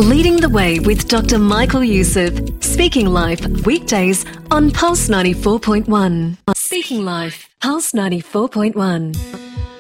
Leading the Way with Dr. Michael Youssef. Speaking Life, weekdays on Pulse 94.1. Speaking Life, Pulse 94.1.